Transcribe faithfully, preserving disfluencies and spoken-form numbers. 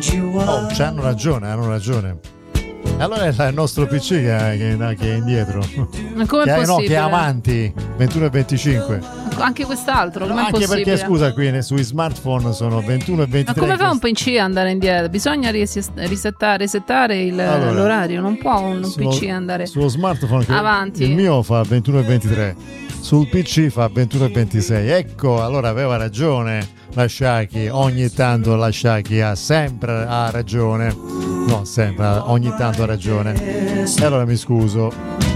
Oh, c'hanno ragione, hanno ragione. Allora è il nostro P C che, che, che è indietro. Ma come che è è, no, possibile? che è avanti ventuno e venticinque. Anche quest'altro, come è Anche possibile? perché scusa, qui sui smartphone sono ventuno e ventitré. Ma come fa un P C ad andare indietro? Bisogna ris- risettare, resettare il, allora, l'orario, non può un sullo, P C andare sullo smartphone che avanti. Il mio fa ventuno e ventitré, sul P C fa ventuno e ventisei. Ecco, allora aveva ragione la Shaki, ogni tanto la Shaki ha sempre ha ragione. No, sempre, ogni tanto ha ragione. E allora mi scuso.